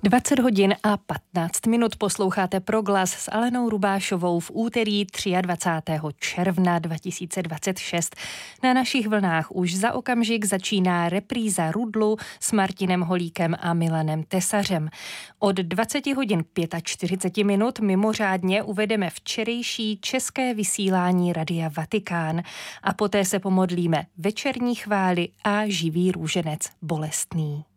20 hodin a 15 minut posloucháte Proglas s Alenou Rubášovou v úterý 23. června 2026. Na našich vlnách už za okamžik začíná repríza Rudlu s Martinem Holíkem a Milanem Tesařem. Od 20 hodin 45 minut mimořádně uvedeme včerejší české vysílání Radia Vatikán a poté se pomodlíme večerní chvály a živý růženec bolestný.